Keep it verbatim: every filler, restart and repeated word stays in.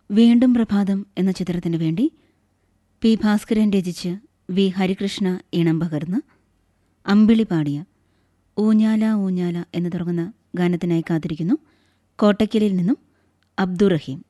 വീണ്ടും പ്രഭാതം എന്ന ചിത്രത്തിനു വേണ്ടി പി ഭാസ്കരൻ രചിച്ച് വി ഹരികൃഷ്ണ ഈണം പകർന്ന് അമ്പിളി പാടിയ ഊഞ്ഞാല ഊഞ്ഞാല എന്ന് തുടങ്ങുന്ന ഗാനത്തിനായി കാത്തിരിക്കുന്നു കോട്ടയ്ക്കലിൽ നിന്നും അബ്ദുറഹീം.